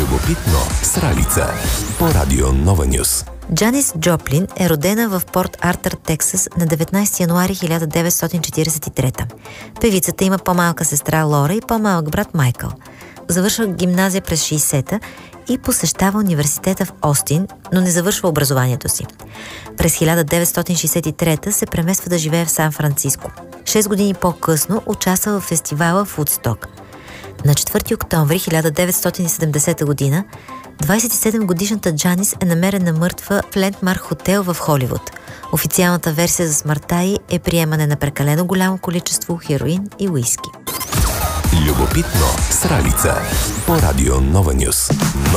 Любопитно с Ралица по Радио Нова Нюс. Джанис Джоплин е родена в Порт Артър, Тексас на 19 януари 1943. Певицата има по-малка сестра Лора и по-малък брат Майкъл. Завършва гимназия през 60-та и посещава университета в Остин, но не завършва образованието си. През 1963 се премества да живее в Сан-Франциско. 6 години по-късно участва в фестивала в Вудсток. На 4 октомври 1970 година 27-годишната Джанис е намерена мъртва в Лендмарк хотел в Холивуд. Официалната версия за смъртта й е приемане на прекалено голямо количество хероин и уиски. Любопитно с Ралица по Радио Нова Нюс.